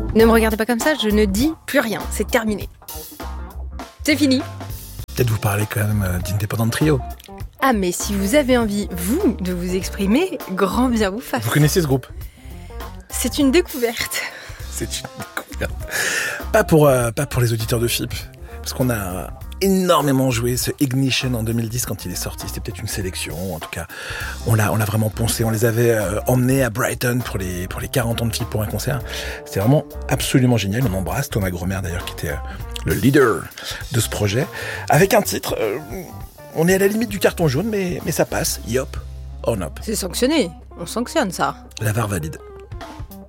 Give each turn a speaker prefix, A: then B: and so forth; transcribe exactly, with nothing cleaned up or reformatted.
A: Ne me regardez pas comme ça, je ne dis plus rien, c'est terminé. C'est fini.
B: Peut-être vous parlez quand même d'Independent Trio.
A: Ah mais si vous avez envie, vous, de vous exprimer, grand bien vous fasse.
B: Vous connaissez ce groupe ?
A: C'est une découverte.
B: C'est une découverte. Pas pour, euh, pas pour les auditeurs de F I P, parce qu'on a énormément joué ce Ignition en deux mille dix quand il est sorti. C'était peut-être une sélection, en tout cas, on l'a, on l'a vraiment poncé. On les avait euh, emmenés à Brighton pour les, pour les quarante ans de F I P pour un concert. C'était vraiment absolument génial. On embrasse Thomas Gromer d'ailleurs, qui était euh, le leader de ce projet. Avec un titre, euh, on est à la limite du carton jaune, mais, mais ça passe. Yop, on up.
A: C'est sanctionné, on sanctionne ça.
B: La V A R valide.